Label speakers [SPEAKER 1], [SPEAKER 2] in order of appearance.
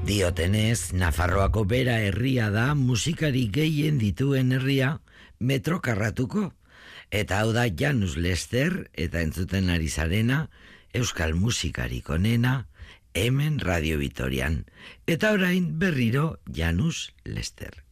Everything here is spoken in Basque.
[SPEAKER 1] Diotenez, Nafarroako bera herria da musikari gehien dituen herria metro karratuko. Eta hau da Janus Lester eta entzuten ari zarena euskal musikarik onena hemen Radio Vitorian. Eta orain berriro Janus Lester.